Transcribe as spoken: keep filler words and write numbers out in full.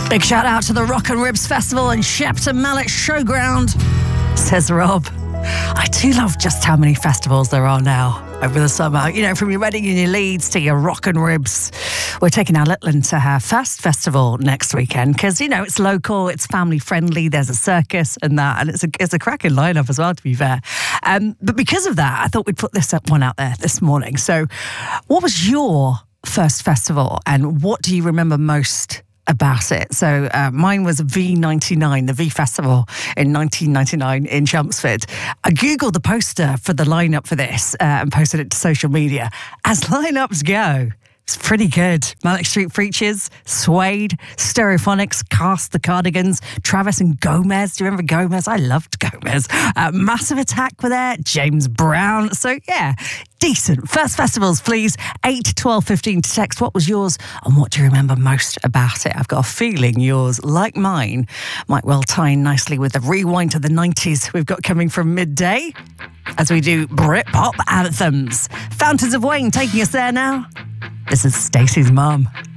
Big shout out to the Rock and Ribs Festival and Shepton Mallet Showground, says Rob. I do love just how many festivals there are now over the summer. You know, from your Reading and your Leeds to your Rock and Ribs. We're taking our little into her first festival next weekend because, you know, it's local, it's family friendly, there's a circus and that, and it's a, it's a cracking lineup as well, to be fair. Um, but because of that, I thought we'd put this up one out there this morning. So what was your first festival and what do you remember most about it? So uh, mine was V ninety-nine, the V Festival in nineteen ninety-nine in Chelmsford. I googled the poster for the lineup for this uh, and posted it to social media. As lineups go, it's pretty good. Manic Street Preachers, Suede, Stereophonics, Cast, the Cardigans, Travis and Gomez. Do you remember Gomez? I loved Gomez. Uh, Massive Attack were there, James Brown. So yeah, decent. First festivals, please. eight to twelve fifteen to text. What was yours and what do you remember most about it? I've got a feeling yours, like mine, might well tie in nicely with the rewind to the nineties we've got coming from midday as we do Britpop anthems. Fountains of Wayne taking us there now. This is Stacey's Mum.